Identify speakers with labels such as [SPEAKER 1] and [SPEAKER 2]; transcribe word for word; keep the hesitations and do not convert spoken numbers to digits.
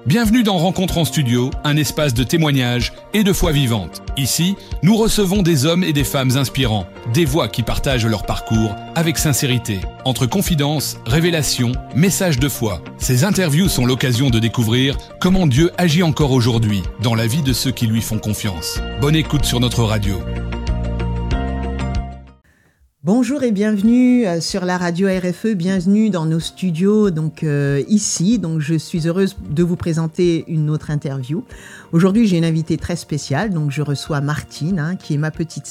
[SPEAKER 1] Bienvenue dans Rencontre en studio, un espace de témoignages et de foi vivante. Ici, nous recevons des hommes et des femmes inspirants, des voix qui partagent leur parcours avec sincérité. Entre confidences, révélations, messages de foi, ces interviews sont l'occasion de découvrir comment Dieu agit encore aujourd'hui dans la vie de ceux qui lui font confiance. Bonne écoute sur notre radio.
[SPEAKER 2] Bonjour et bienvenue sur la radio R F E, bienvenue dans nos studios donc euh, ici. Donc je suis heureuse de vous présenter une autre interview. Aujourd'hui, j'ai une invitée très spéciale, donc je reçois Martine, hein, qui est ma petite